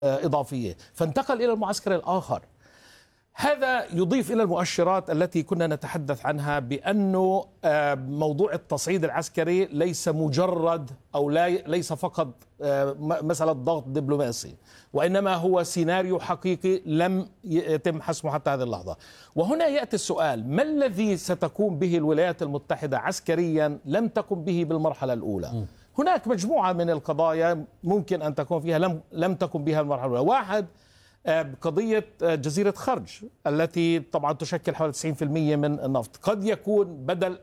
إضافية، فانتقل إلى المعسكر الآخر. هذا يضيف إلى المؤشرات التي كنا نتحدث عنها بأنه موضوع التصعيد العسكري ليس مجرد أو ليس فقط مسألة ضغط دبلوماسي، وإنما هو سيناريو حقيقي لم يتم حسمه حتى هذه اللحظة. وهنا يأتي السؤال: ما الذي ستقوم به الولايات المتحدة عسكريا لم تقم به بالمرحلة الأولى؟ هناك مجموعة من القضايا ممكن أن تكون فيها لم تكن بها المرحلة الأولى. واحد، قضية جزيرة خرج التي طبعا تشكل حوالي 90% من النفط، قد يكون بدل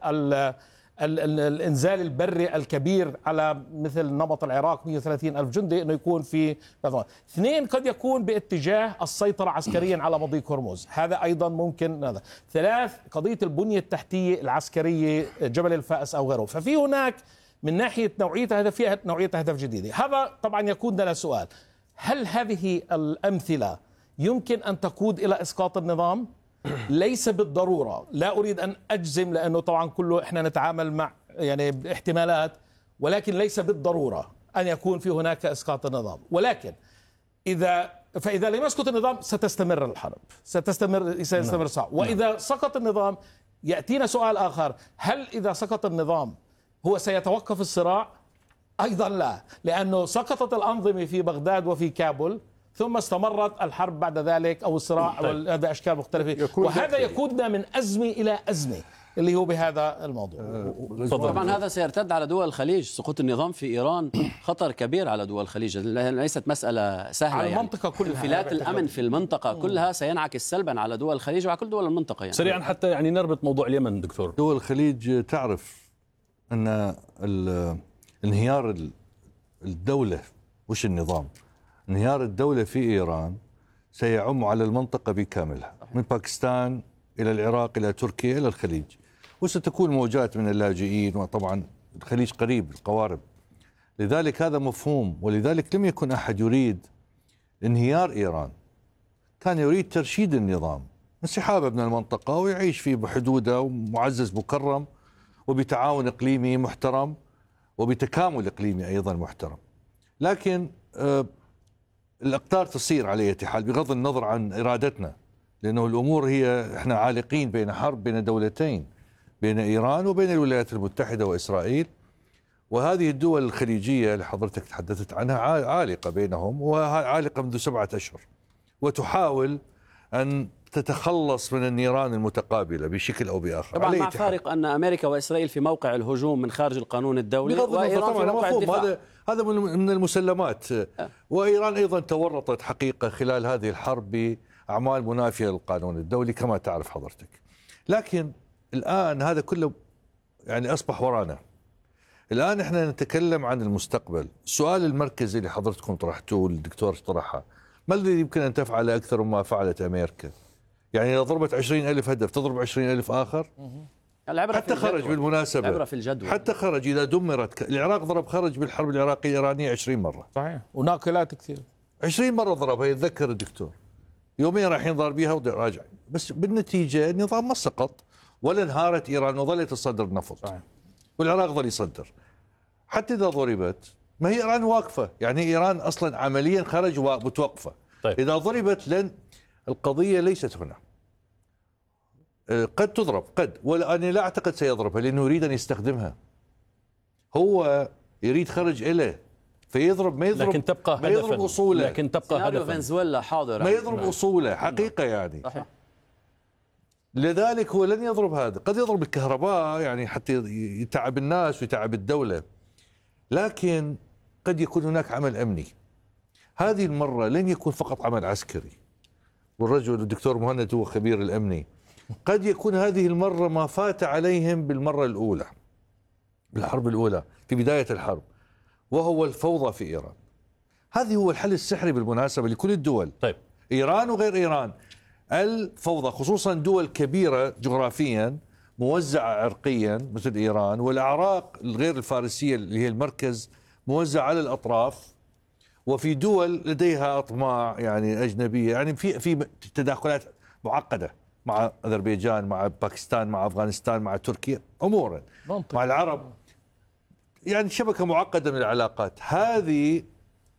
الإنزال البري الكبير على مثل نمط العراق 130 ألف جندي أنه يكون في. اثنين، قد يكون باتجاه السيطرة عسكريا على مضيق هرمز، هذا أيضا ممكن. هذا. ثلاث، قضية البنية التحتية العسكرية، جبل الفأس أو غيره. ففي هناك من ناحية نوعية هذا فيها نوعية أهداف جديدة. هذا طبعا يقودنا لسؤال: هل هذه الأمثلة يمكن أن تقود إلى إسقاط النظام؟ ليس بالضرورة، لا أريد أن أجزم لأنه طبعا كله إحنا نتعامل مع يعني احتمالات، ولكن ليس بالضرورة أن يكون في هناك إسقاط النظام. ولكن فإذا لم يسقط النظام ستستمر الحرب، سيستمر صعب. وإذا سقط النظام يأتينا سؤال آخر: هل إذا سقط النظام هو سيتوقف الصراع؟ أيضا لا، لأنه سقطت الأنظمة في بغداد وفي كابول، ثم استمرت الحرب بعد ذلك أو الصراع بأشكال مختلفة، وهذا يقودنا من أزمة إلى أزمة اللي هو بهذا الموضوع. طبعا هذا سيرتد على دول الخليج. سقوط النظام في إيران خطر كبير على دول الخليج، ليست مسألة سهلة على المنطقة كلها. انفلات الأمن في المنطقة كلها سينعكس سلبا على دول الخليج وعلى كل دول المنطقة يعني. سريعا حتى يعني نربط موضوع اليمن دكتور. دول الخليج تعرف أن انهيار الدولة، وش النظام، انهيار الدولة في إيران سيعم على المنطقة بكاملها، من باكستان إلى العراق إلى تركيا إلى الخليج، وستكون موجات من اللاجئين، وطبعا الخليج قريب القوارب. لذلك هذا مفهوم، ولذلك لم يكن أحد يريد انهيار إيران، كان يريد ترشيد النظام، انسحابه من المنطقة ويعيش في بحدوده ومعزز مكرم وبتعاون إقليمي محترم وبتكامل إقليمي أيضا محترم. لكن الأقدار تصير على أي حال بغض النظر عن إرادتنا، لأنه الأمور هي إحنا عالقين بين حرب بين دولتين، بين إيران وبين الولايات المتحدة وإسرائيل، وهذه الدول الخليجية اللي حضرتك تحدثت عنها عالقة بينهم، وعالقة منذ 7 أشهر، وتحاول أن تتخلص من النيران المتقابلة بشكل أو بآخر. طبعا مع فارق أن أمريكا وإسرائيل في موقع الهجوم من خارج القانون الدولي، وإيران في موقع الدفاع. هذا من المسلمات. وإيران أيضا تورطت حقيقة خلال هذه الحرب بأعمال منافية للقانون الدولي كما تعرف حضرتك. لكن الآن هذا كله يعني أصبح ورانا. الآن احنا نتكلم عن المستقبل. السؤال المركزي اللي حضرتكم طرحتوه والدكتور طرحها: ما الذي يمكن أن تفعل أكثر مما فعلت أمريكا؟ يعني إذا ضربت 20,000 هدف تضرب 20,000 آخر؟ حتى خرج بالمناسبة، العبرة في الجدول. حتى خرج إذا دمرت العراق خرج بالحرب العراقية الإيرانية 20 مرة. صحيح، وناقلات كثير 20 مرة ضربها، يتذكر الدكتور. يومين رايحين ضاربيها وراجع، بس بالنتيجة النظام ما سقط ولا انهارت إيران وظلت تصدر نفط. صحيح. والعراق ظل يصدر. حتى إذا ضربت ما هي إيران واقفة، يعني إيران أصلا عمليا خرج ومتوقفة. طيب. إذا ضربت لن القضية ليست هنا. قد تضرب ولا أنا لا أعتقد سيضربها، لأنه يريد أن يستخدمها. هو يريد خرج إليه فيضرب، ما يضرب، لكن تبقى ما يضرب أصوله، لكن تبقى هدفا. فنزويلا حاضر، ما يضرب أصوله حقيقة يعني. صحيح. لذلك هو لن يضرب هذا، قد يضرب الكهرباء يعني حتى يتعب الناس ويتعب الدولة، لكن قد يكون هناك عمل أمني. هذه المرة لن يكون فقط عمل عسكري، والرجل الدكتور مهند هو خبير الأمني. قد يكون هذه المرة ما فات عليهم بالمرة الأولى، بالحرب الأولى في بداية الحرب، وهو الفوضى في إيران. هذه هو الحل السحري بالمناسبة لكل الدول. طيب. إيران وغير إيران، الفوضى، خصوصا دول كبيرة جغرافيا موزعة عرقيا مثل إيران، والأعراق الغير الفارسية اللي هي المركز موزعة على الأطراف، وفي دول لديها أطماع يعني أجنبية، يعني في تداخلات معقدة مع أذربيجان، مع باكستان، مع أفغانستان، مع تركيا، أمورا مع العرب، يعني شبكة معقدة من العلاقات. هذه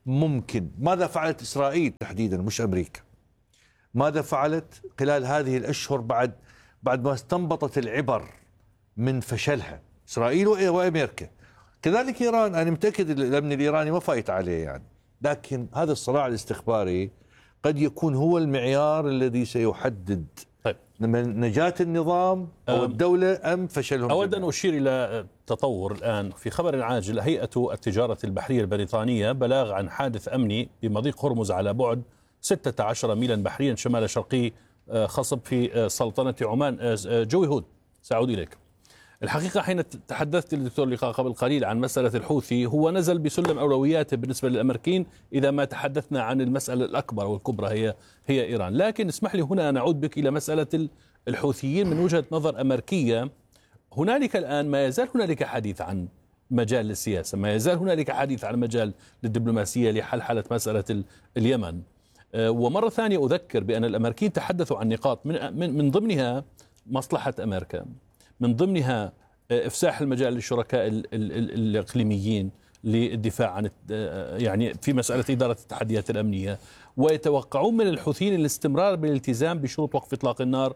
ممكن. ماذا فعلت إسرائيل تحديدا مش أمريكا؟ ماذا فعلت خلال هذه الأشهر بعد ما استنبطت العبر من فشلها إسرائيل وأمريكا؟ كذلك إيران. أنا متأكد الأمن الإيراني ما فايت عليه يعني، لكن هذا الصراع الاستخباري قد يكون هو المعيار الذي سيحدد نجاة النظام أو الدولة أم فشلهم. أود أن أشير إلى تطور الآن في خبر عاجل. هيئة التجارة البحرية البريطانية بلاغ عن حادث أمني بمضيق هرمز على بعد 16 ميلا بحريا شمال شرقي خصب في سلطنة عمان. جوي هود، سأعود إليك. الحقيقة حين تحدثت الدكتور لقاء قبل قليل عن مسألة الحوثي، هو نزل بسلم أولوياته بالنسبة للأمريكيين إذا ما تحدثنا عن المسألة الأكبر والكبرى هي إيران. لكن اسمح لي هنا أن أعود بك إلى مسألة الحوثيين من وجهة نظر أمريكية. هنالك الآن ما يزال هنالك حديث عن مجال للسياسة، ما يزال هنالك حديث عن مجال للدبلوماسية لحل مسألة اليمن. ومرة ثانية أذكر بأن الأمريكيين تحدثوا عن نقاط من ضمنها مصلحة أمريكا، من ضمنها إفساح المجال للشركاء الإقليميين للدفاع عن يعني في مسألة إدارة التحديات الأمنية، ويتوقعون من الحوثيين الاستمرار بالالتزام بشروط وقف إطلاق النار.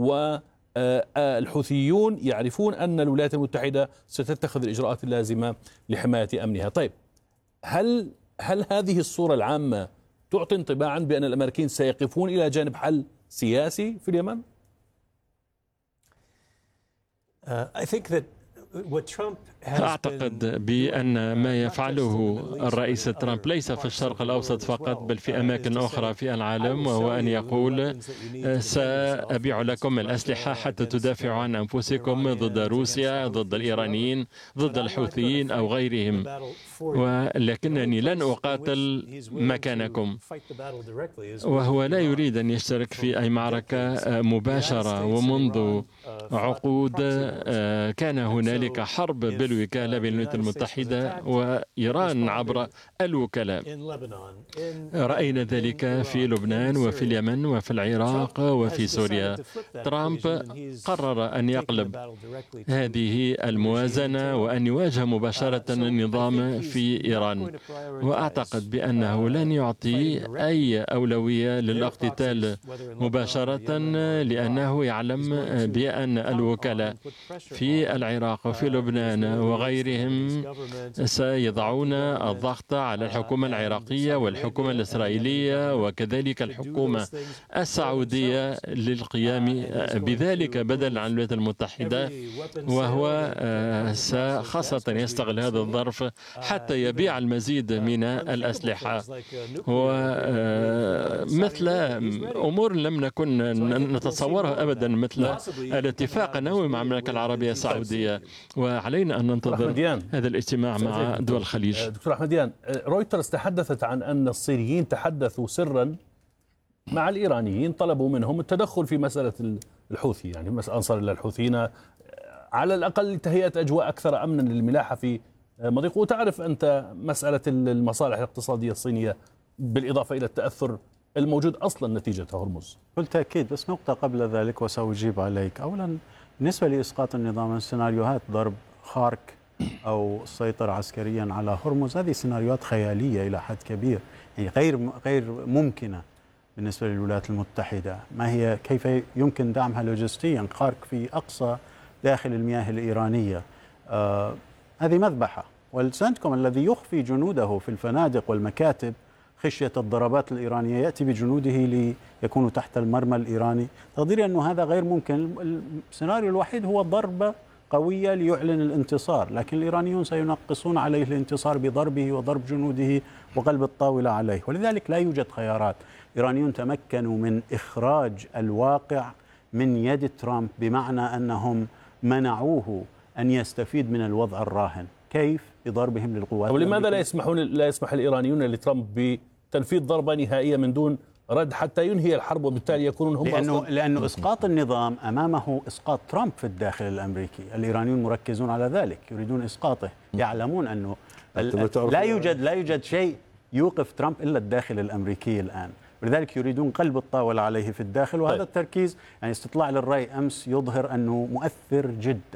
والحوثيون يعرفون أن الولايات المتحدة ستتخذ الإجراءات اللازمة لحماية أمنها. طيب، هل هذه الصورة العامة تعطي انطباعا بأن الأمريكيين سيقفون إلى جانب حل سياسي في اليمن؟ أعتقد بأن ما يفعله الرئيس ترامب ليس في الشرق الأوسط فقط بل في أماكن أخرى في العالم، وهو أن يقول سأبيع لكم الأسلحة حتى تدافعوا عن أنفسكم ضد روسيا، ضد الإيرانيين، ضد الحوثيين أو غيرهم، ولكنني لن أقاتل مكانكم. وهو لا يريد أن يشترك في أي معركة مباشرة. ومنذ عقود كان هنالك حرب بالوكالة بين الولايات المتحدة وإيران عبر الوكلاء. رأينا ذلك في لبنان وفي اليمن وفي العراق وفي سوريا. ترامب قرر أن يقلب هذه الموازنة وأن يواجه مباشرة النظام في إيران، وأعتقد بأنه لن يعطي أي أولوية للاقتتال مباشرة، لأنه يعلم بأن الوكلاء في العراق وفي لبنان وغيرهم سيضعون الضغط على الحكومة العراقية والحكومة الإسرائيلية وكذلك الحكومة السعودية للقيام بذلك بدلا عن الولايات المتحدة. وهو خاصة يستغل هذا الظرف حتى يبيع المزيد من الأسلحة، ومثل أمور لم نكن نتصورها أبدا، مثل الاتفاق النووي مع المملكة العربية السعودية. وعلينا أن ننتظر هذا الاجتماع مع دول الخليج. دكتور أحمديان، رويترز تحدثت عن أن الصينيين تحدثوا سرا مع الإيرانيين، طلبوا منهم التدخل في مسألة الحوثي، يعني أنصار الله الحوثيين على الأقل تهيئة أجواء أكثر أمنا للملاحة في مضيق. وتعرف أنت مسألة المصالح الاقتصادية الصينية بالإضافة إلى التأثر الموجود أصلا نتيجة هرمز. بالتأكيد، بس نقطة قبل ذلك وسأجيب عليك. أولا بالنسبة لإسقاط النظام، من سيناريوهات ضرب خارك أو السيطرة عسكريا على هرمز، هذه سيناريوهات خيالية إلى حد كبير، يعني غير ممكنة بالنسبة للولايات المتحدة. ما هي كيف يمكن دعمها لوجستيا؟ خارك في أقصى داخل المياه الإيرانية، هذه مذبحة. والسنتكم الذي يخفي جنوده في الفنادق والمكاتب خشية الضربات الإيرانية يأتي بجنوده ليكونوا تحت المرمى الإيراني. تقديري أنه هذا غير ممكن. السيناريو الوحيد هو ضربة قوية ليعلن الانتصار، لكن الإيرانيون سينقصون عليه الانتصار بضربه وضرب جنوده وقلب الطاولة عليه. ولذلك لا يوجد خيارات. الإيرانيون تمكنوا من إخراج الواقع من يد ترامب، بمعنى أنهم منعوه أن يستفيد من الوضع الراهن. كيف؟ بضربهم للقوات. ولماذا لا يسمح الإيرانيون لترامب بتنفيذ ضربة نهائية من دون رد حتى ينهي الحرب، وبالتالي يكونون هم لأنه إسقاط النظام أمامه إسقاط ترامب في الداخل الأمريكي. الإيرانيون مركزون على ذلك، يريدون إسقاطه، يعلمون أنه لا يوجد شيء يوقف ترامب إلا الداخل الأمريكي الآن، ولذلك يريدون قلب الطاولة عليه في الداخل. وهذا التركيز، يعني استطلاع للرأي أمس يظهر أنه مؤثر جدا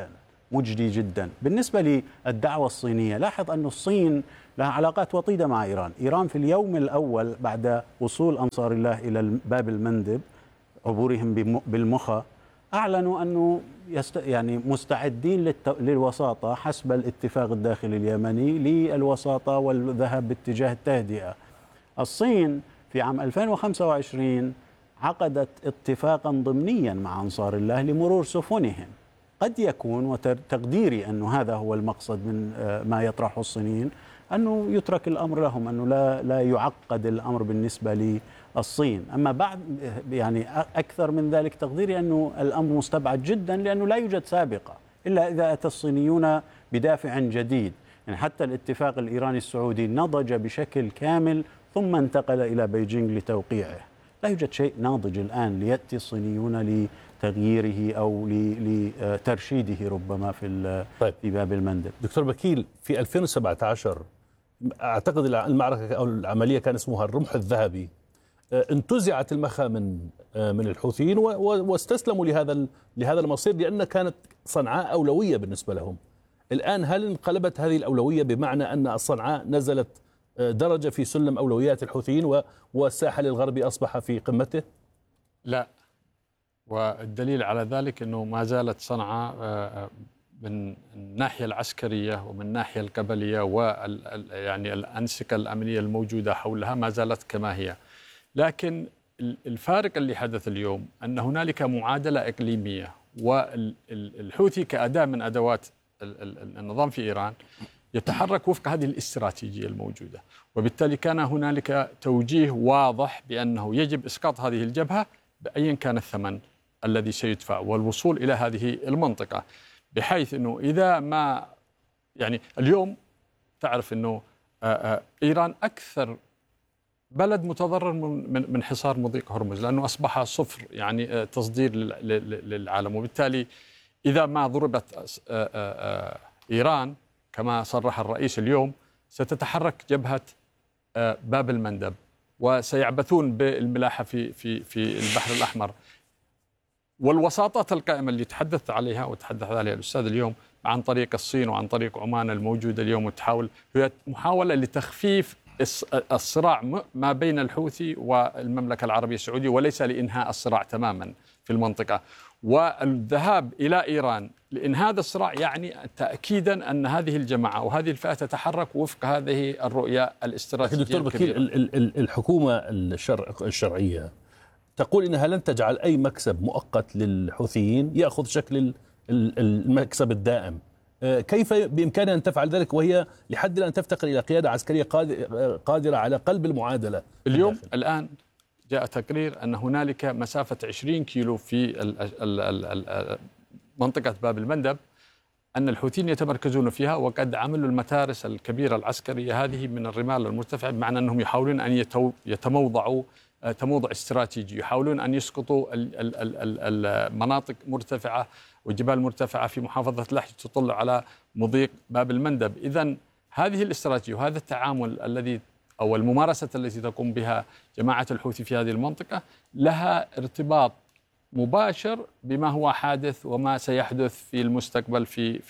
مجدي جدا. بالنسبة للدعوة الصينية، لاحظ أن الصين لها علاقات وطيدة مع إيران. إيران في اليوم الأول بعد وصول أنصار الله إلى باب المندب، عبورهم بالمخا، أعلنوا أنه يعني مستعدين للوساطة حسب الاتفاق الداخلي اليمني للوساطة والذهاب باتجاه التهدئة. الصين في عام 2025 عقدت اتفاقا ضمنيا مع أنصار الله لمرور سفنهم. قد يكون، وتقديري أنه هذا هو المقصد من ما يطرحه الصينيين، أنه يترك الأمر لهم، أنه لا يعقد الأمر بالنسبة للصين. أما بعد يعني أكثر من ذلك تقديري أنه الأمر مستبعد جدا، لأنه لا يوجد سابقة إلا إذا أتى الصينيون بدافع جديد. يعني حتى الاتفاق الإيراني السعودي نضج بشكل كامل ثم انتقل إلى بيجينغ لتوقيعه. لا يوجد شيء ناضج الآن ليأتي الصينيون لتغييره أو لترشيده ربما في باب المندب. دكتور بكيل، في 2017 أعتقد المعركة أو العملية كان اسمها الرمح الذهبي، انتزعت المخا من الحوثيين واستسلموا لهذا المصير، لأن كانت صنعاء أولوية بالنسبة لهم. الآن هل انقلبت هذه الأولوية بمعنى أن صنعاء نزلت درجة في سلم أولويات الحوثيين والساحل الغربي أصبح في قمته؟ لا، والدليل على ذلك أنه ما زالت صنعاء من الناحية العسكرية ومن الناحية القبلية يعني الأنسقة الأمنية الموجودة حولها ما زالت كما هي. لكن الفارق اللي حدث اليوم أن هنالك معادلة إقليمية، والحوثي كأداة من أدوات النظام في إيران يتحرك وفق هذه الاستراتيجية الموجودة، وبالتالي كان هنالك توجيه واضح بأنه يجب إسقاط هذه الجبهة بأيا كان الثمن الذي سيدفع، والوصول إلى هذه المنطقة، بحيث أنه إذا ما يعني اليوم تعرف أنه إيران أكثر بلد متضرر من حصار مضيق هرمز، لأنه أصبح صفر يعني تصدير للعالم، وبالتالي إذا ما ضربت إيران كما صرح الرئيس اليوم ستتحرك جبهة باب المندب، وسيعبثون بالملاحة في البحر الأحمر. والوساطات القائمة اللي تحدثت عليها وتحدث عليها الأستاذ اليوم عن طريق الصين وعن طريق عمان الموجودة اليوم وتحاول، هي محاولة لتخفيف الصراع ما بين الحوثي والمملكة العربية السعودية، وليس لإنهاء الصراع تماما في المنطقة. والذهاب إلى إيران لإنهاء هذا الصراع يعني تأكيدا أن هذه الجماعة وهذه الفئة تتحرك وفق هذه الرؤية الاستراتيجية. دكتور بكيل، الحكومة الشرعية تقول إنها لن تجعل أي مكسب مؤقت للحوثيين يأخذ شكل المكسب الدائم. كيف بإمكانها أن تفعل ذلك وهي لحد الآن تفتقر إلى قيادة عسكرية قادرة على قلب المعادلة؟ اليوم الآن جاء تقرير أن هنالك مسافة 20 كيلو في منطقة باب المندب أن الحوثيين يتمركزون فيها، وقد عملوا المتارس الكبيرة العسكرية هذه من الرمال المرتفعة، بمعنى أنهم يحاولون أن يتموضعوا تموضع استراتيجي، يحاولون أن يسقطوا المناطق مرتفعة وجبال مرتفعة في محافظة لحج تطل على مضيق باب المندب. إذن هذه الاستراتيجية وهذا التعامل الذي أو الممارسة التي تقوم بها جماعة الحوثي في هذه المنطقة لها ارتباط مباشر بما هو حادث وما سيحدث في المستقبل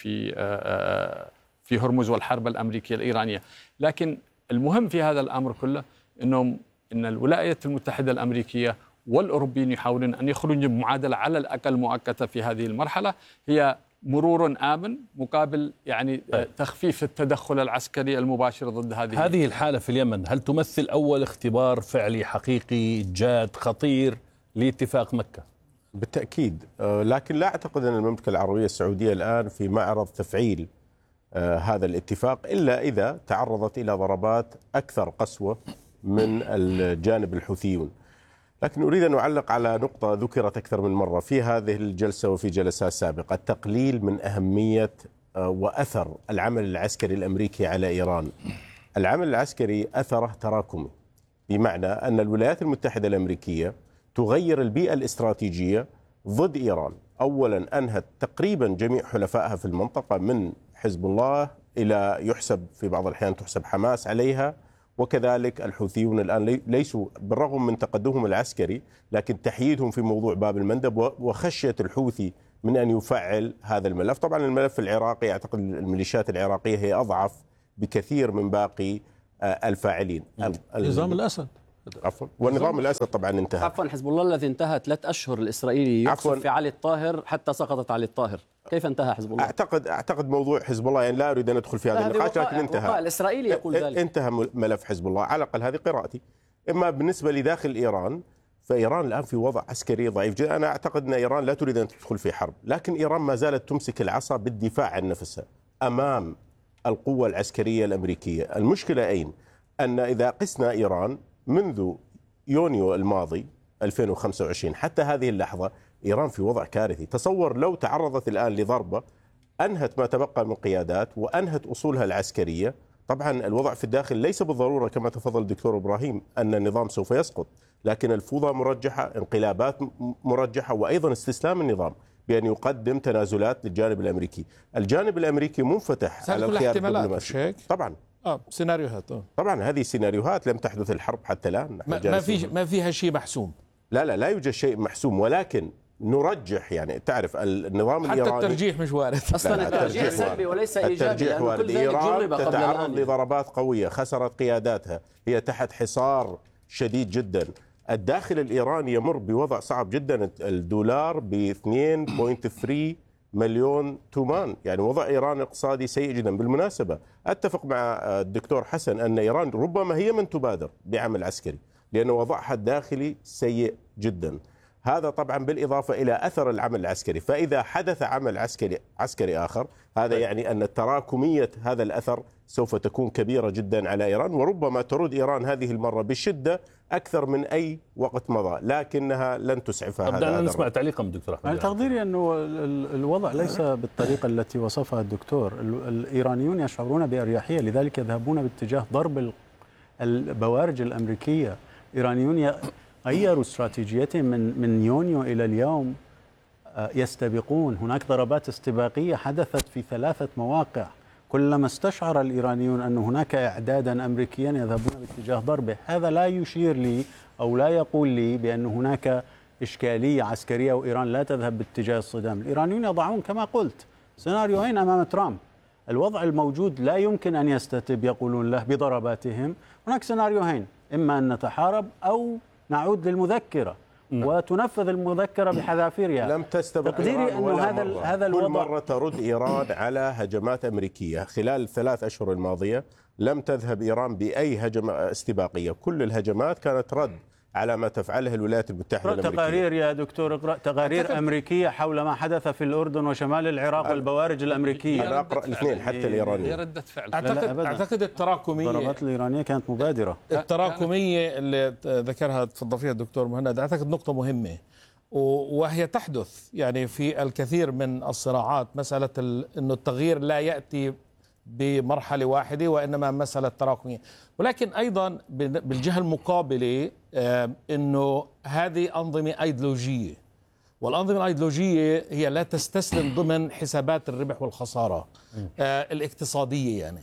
في هرمز والحرب الأمريكية الإيرانية. لكن المهم في هذا الأمر كله إن الولايات المتحدة الأمريكية والأوروبيين يحاولون أن يخرجوا بمعادلة على الأقل مؤقتة في هذه المرحلة، هي مرور آمن مقابل يعني تخفيف التدخل العسكري المباشر ضد هذه الحالة في اليمن. هل تمثل أول اختبار فعلي حقيقي جاد خطير لاتفاق مكة؟ بالتأكيد، لكن لا أعتقد أن المملكة العربية السعودية الآن في معرض تفعيل هذا الاتفاق إلا إذا تعرضت إلى ضربات أكثر قسوة من الجانب الحوثيون. لكن أريد أن أعلق على نقطة ذكرت أكثر من مرة في هذه الجلسة وفي جلسات سابقة، التقليل من أهمية وأثر العمل العسكري الأمريكي على إيران. العمل العسكري أثره تراكمي، بمعنى أن الولايات المتحدة الأمريكية تغير البيئة الاستراتيجية ضد إيران. أولا أنهت تقريبا جميع حلفائها في المنطقة من حزب الله إلى يحسب في بعض الأحيان تحسب حماس عليها، وكذلك الحوثيون الآن ليسوا بالرغم من تقدمهم العسكري لكن تحييدهم في موضوع باب المندب وخشية الحوثي من أن يفعل هذا الملف. طبعا الملف العراقي أعتقد الميليشيات العراقية هي أضعف بكثير من باقي الفاعلين. نظام الأسد عفوا، والنظام الأسد طبعا انتهى. عفوا، حزب الله الذي انتهى 3 أشهر الإسرائيلي يقصف في علي الطاهر حتى سقطت علي الطاهر، كيف انتهى حزب الله؟ أعتقد موضوع حزب الله، يعني لا أريد أن أدخل في هذا النقاش، لكن انتهى. الإسرائيلي يقول ذلك. انتهى ملف حزب الله، على الأقل هذه قراءتي. إما بالنسبة لداخل إيران، فإيران الآن في وضع عسكري ضعيف جدا. أنا أعتقد أن إيران لا تريد أن تدخل في حرب، لكن إيران ما زالت تمسك العصا بالدفاع عن نفسها أمام القوة العسكرية الأمريكية. المشكلة أين؟ أن إذا قسنا إيران منذ يونيو الماضي 2025 حتى هذه اللحظة، إيران في وضع كارثي. تصور لو تعرضت الآن لضربة أنهت ما تبقى من قيادات وأنهت أصولها العسكرية. طبعا الوضع في الداخل ليس بالضرورة كما تفضل الدكتور إبراهيم أن النظام سوف يسقط، لكن الفوضى مرجحة، انقلابات مرجحة، وأيضا استسلام النظام بأن يقدم تنازلات للجانب الأمريكي. الجانب الأمريكي منفتح على الخيار الدبلوماسي. طبعا سيناريوهات. طبعا هذه سيناريوهات، لم تحدث الحرب حتى الآن. ما فيها شيء محسوم. لا يوجد شيء محسوم، ولكن نرجح، يعني تعرف النظام حتى الإيراني الترجيح مش وارد. أصلا الترجيح سلبي وليس إيجابي، الترجيح وارد. كل ذلك جرب قبل تتعرض الآن. لضربات قوية، خسرت قياداتها، هي تحت حصار شديد جدا. الداخل الإيراني يمر بوضع صعب جدا. الدولار ب 2.3 مليون تومان، يعني وضع إيران اقتصادي سيء جدا. بالمناسبة أتفق مع الدكتور حسن أن إيران ربما هي من تبادر بعمل عسكري، لأن وضعها الداخلي سيء جدا. هذا طبعا بالإضافة إلى أثر العمل العسكري، فإذا حدث عمل عسكري آخر، هذا يعني أن تراكمية هذا الأثر سوف تكون كبيرة جدا على إيران، وربما ترد إيران هذه المرة بشدة أكثر من أي وقت مضى، لكنها لن تسعفها. بدنا نسمع تعليقا من الدكتور أحمد. تقديري أنه الوضع ليس بالطريقة التي وصفها الدكتور. الإيرانيون يشعرون بأريحية، لذلك يذهبون باتجاه ضرب البوارج الأمريكية. إيرانيون غيروا استراتيجيتهم من يونيو إلى اليوم، يستبقون. هناك ضربات استباقية حدثت في 3 مواقع. كلما استشعر الإيرانيون أن هناك إعدادا أمريكيا يذهبون باتجاه ضربه. هذا لا يشير لي أو لا يقول لي بأن هناك إشكالية عسكرية وإيران لا تذهب باتجاه الصدام. الإيرانيون يضعون كما قلت سيناريوهين أمام ترامب. الوضع الموجود لا يمكن أن يستتب يقولون له بضرباتهم. هناك سيناريوهين، إما أن نتحارب أو نعود للمذكرة وتنفذ المذكرة بحذافيرها. لم تستبق تقديري أنه هذا الوضع. كل مرة ترد إيران على هجمات أمريكية. خلال ال3 أشهر الماضية لم تذهب إيران بأي هجمة استباقية، كل الهجمات كانت رد على ما تفعله الولايات المتحدة الأمريكية. تقارير يا دكتور، اقرأ تقارير أمريكية حول ما حدث في الأردن وشمال العراق والبوارج الأمريكية. أنا أقرأ الاثنين حتى الإيرانية. ردة فعل. أعتقد التراكمية، الضربات الإيرانية كانت مبادرة. التراكمية اللي ذكرها تفضل فيها الدكتور مهند أعتقد نقطة مهمة، وهي تحدث يعني في الكثير من الصراعات. مسألة أنه التغيير لا يأتي بمرحلة واحدة وإنما مسألة تراكمية. ولكن أيضا بالجهة المقابلة أنه هذه أنظمة أيديولوجية، والأنظمة الأيديولوجية هي لا تستسلم ضمن حسابات الربح والخسارة الاقتصادية يعني.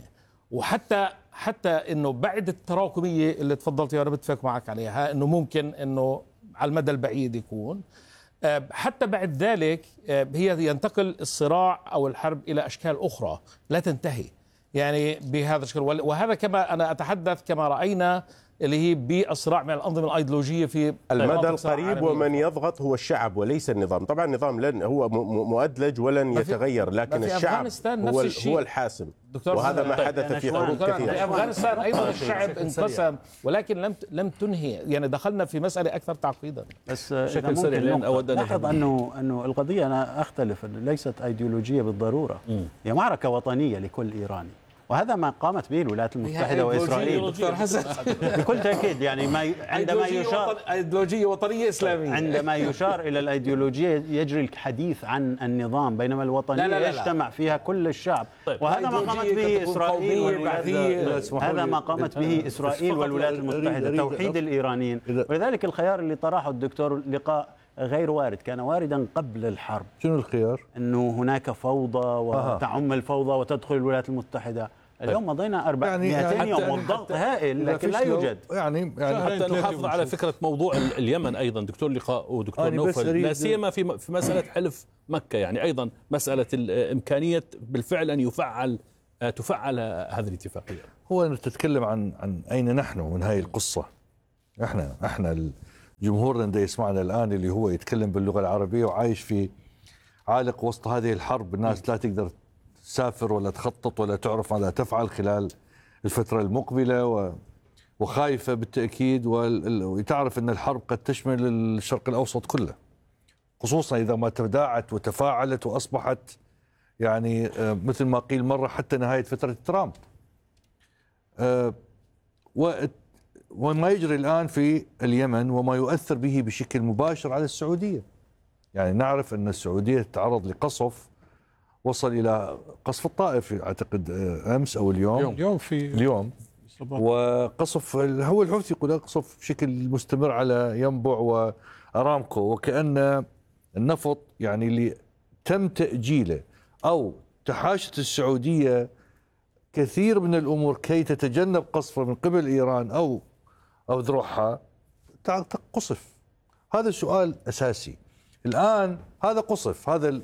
وحتى أنه بعد التراكمية اللي تفضلت وأنا بتفق معك عليها أنه ممكن أنه على المدى البعيد يكون، حتى بعد ذلك هي ينتقل الصراع أو الحرب إلى أشكال أخرى لا تنتهي يعني بهذا الشكل. وهذا كما أنا أتحدث كما رأينا اللي هي بالصراع مع الأنظمة الأيديولوجية في المدى القريب، ومن يضغط هو الشعب وليس النظام. طبعا النظام لن هو مؤدلج ولن يتغير، لكن الشعب هو الحاسم، وهذا ما حدث في حروب كثيرة. في أفغانستان أيضا الشعب انقسم، ولكن لم تنهي، يعني دخلنا في مسألة أكثر تعقيدا. بس بشكل سريع لاحظ أنه القضية، أنا أختلف، ليست أيديولوجية بالضرورة، هي معركة وطنية لكل إيراني، وهذا ما قامت به الولايات المتحدة وإسرائيل بكل تأكيد. يعني عندما يشار أيديولوجية وطنية إسلامية، عندما يشار إلى الأيديولوجية يجري الحديث عن النظام، بينما الوطنية لا يجتمع فيها كل الشعب. وهذا ما قامت به إسرائيل هذا ما قامت به إسرائيل والولايات المتحدة، توحيد الإيرانيين. ولذلك الخيار اللي طرحه الدكتور لقاء غير وارد، كان واردا قبل الحرب. شنو الخيار؟ أنه هناك فوضى وتعم الفوضى وتدخل الولايات المتحدة. اليوم مضينا 200 يعني يوم والضغط هائل، لكن لا يوجد. يعني حتى نحافظ على فكرة موضوع اليمن أيضا دكتور لقاء ودكتور نوفل، لا سيما في مسألة حلف مكة، يعني أيضا مسألة إمكانية بالفعل أن تفعل هذه الاتفاقية. هو تتكلم عن أين نحن من هذه القصة. احنا جمهورنا اللي يسمعنا الآن اللي هو يتكلم باللغة العربية وعايش في عالق وسط هذه الحرب، الناس لا تقدر تسافر ولا تخطط ولا تعرف ماذا تفعل خلال الفترة المقبلة، وخايفة بالتأكيد، وتعرف أن الحرب قد تشمل الشرق الأوسط كله، خصوصا إذا ما تداعت وتفاعلت وأصبحت يعني مثل ما قيل مرة حتى نهاية فترة ترامب. وما يجري الآن في اليمن وما يؤثر به بشكل مباشر على السعودية. يعني نعرف أن السعودية تتعرض لقصف وصل إلى قصف الطائف أعتقد أمس أو اليوم وقصف هو الحوثي يقول قصف بشكل مستمر على ينبع وأرامكو، وكأن النفط يعني اللي تم تأجيله أو تحاشت السعودية كثير من الأمور كي تتجنب قصفه من قبل إيران أو ذروعها قصف. هذا سؤال أساسي الآن. هذا قصف، هذا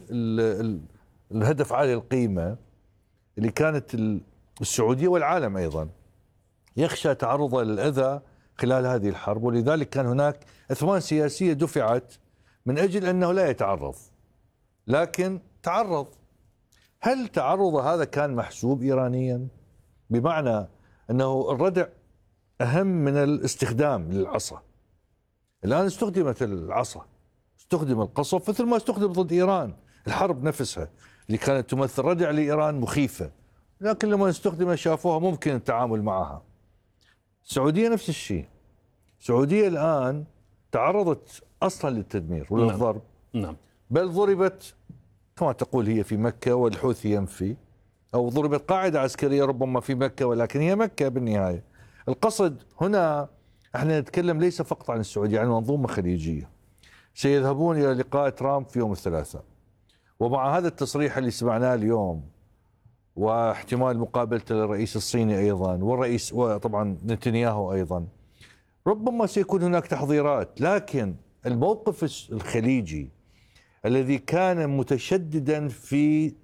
الهدف عالي القيمة اللي كانت السعودية والعالم أيضا يخشى تعرضه للأذى خلال هذه الحرب، ولذلك كان هناك أثمان سياسية دفعت من أجل أنه لا يتعرض، لكن تعرض. هل تعرض هذا كان محسوب إيرانيا؟ بمعنى أنه الردع أهم من الاستخدام للعصا. الآن استخدمت العصا، استخدم القصف مثل ما استخدم ضد إيران. الحرب نفسها اللي كانت تمثل ردع لإيران مخيفة، لكن لما استخدمت شافوها ممكن التعامل معها. السعودية نفس الشيء. السعودية الآن تعرضت أصلا للتدمير وللضرب. نعم. بل ضربت كما تقول هي في مكة والحوثي ينفي، أو ضربت قاعدة عسكرية ربما في مكة ولكن هي مكة بالنهاية. القصد هنا احنا نتكلم ليس فقط عن السعودية، عن منظومة خليجية. سيذهبون إلى لقاء ترامب في يوم الثلاثاء، ومع هذا التصريح اللي سمعناه اليوم واحتمال مقابلته للرئيس الصيني أيضا والرئيس وطبعا نتنياهو أيضا، ربما سيكون هناك تحضيرات. لكن الموقف الخليجي الذي كان متشددا في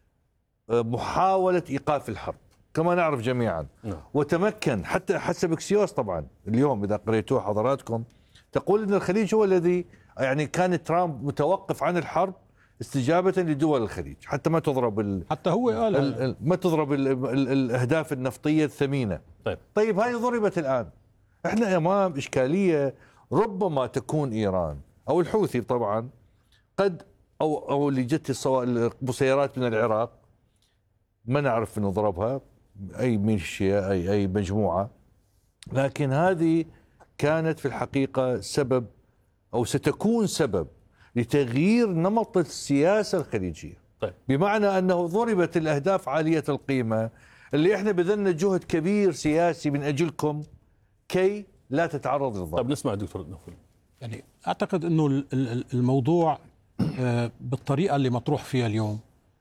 محاولة إيقاف الحرب كما نعرف جميعا، وتمكن حتى حسب اكسيوس طبعا اليوم إذا قريتوه حضراتكم تقول أن الخليج هو الذي يعني كان ترامب متوقف عن الحرب استجابة لدول الخليج حتى ما تضرب حتى هو قال ما تضرب الأهداف النفطية الثمينة. طيب هذه ضربت الآن. احنا أمام إشكالية ربما تكون إيران أو الحوثي طبعا قد أو اللي جت البسيرات من العراق ما نعرف انه ضربها اي ميليشيا اي مجموعه، لكن هذه كانت في الحقيقه سبب او ستكون سبب لتغيير نمط السياسه الخليجيه. طيب. بمعنى انه ضربت الاهداف عاليه القيمه اللي احنا بذلنا جهد كبير سياسي من اجلكم كي لا تتعرض للضرب. طيب نسمع الدكتور نوفل. يعني اعتقد انه الموضوع بالطريقه اللي مطروح فيها اليوم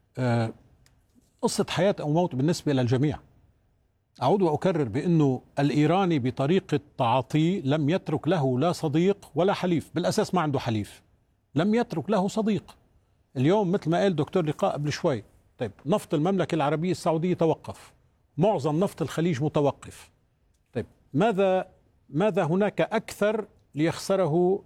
قصة حياة أو موت بالنسبة للجميع. أعود وأكرر بأنه الإيراني بطريقة تعاطيه لم يترك له لا صديق ولا حليف، بالأساس ما عنده حليف، لم يترك له صديق. اليوم مثل ما قال دكتور لقاء قبل شوي، طيب نفط المملكة العربية السعودية توقف، معظم نفط الخليج متوقف. طيب ماذا هناك أكثر ليخسره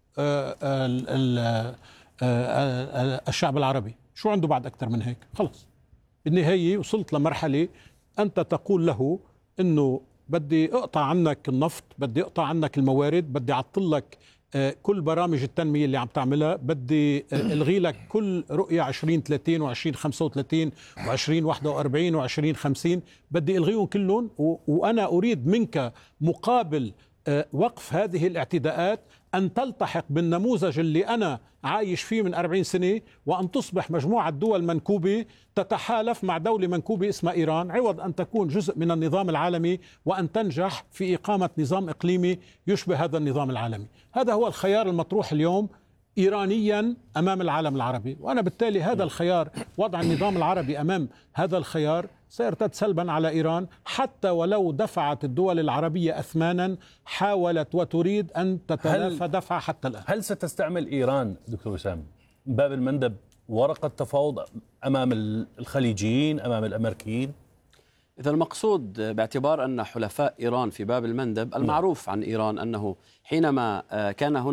الشعب العربي؟ شو عنده بعد أكثر من هيك؟ خلص بالنهاية وصلت لمرحلة أنت تقول له إنه بدي أقطع عنك النفط، بدي أقطع عنك الموارد، بدي أعطل لك كل برامج التنمية اللي عم تعملها، بدي ألغي لك كل رؤية 2030 و2035 و2041 و2050، بدي ألغيهم كلهم، وأنا أريد منك مقابل وقف هذه الاعتداءات أن تلتحق بالنموذج اللي أنا عايش فيه من 40 سنة، وأن تصبح مجموعة دول منكوبة تتحالف مع دولة منكوبة اسمها إيران، عوض أن تكون جزء من النظام العالمي وأن تنجح في إقامة نظام إقليمي يشبه هذا النظام العالمي. هذا هو الخيار المطروح اليوم. إيرانيا أمام العالم العربي. وأنا بالتالي هذا الخيار، وضع النظام العربي أمام هذا الخيار، سيرتد سلبا على إيران، حتى ولو دفعت الدول العربية أثمانا حاولت وتريد أن تتلافى دفع حتى الآن. هل ستستعمل إيران دكتور وسام باب المندب ورقة تفاوض أمام الخليجيين أمام الأمريكيين؟ إذا المقصود باعتبار أن حلفاء إيران في باب المندب، المعروف عن إيران أنه حينما كان هناك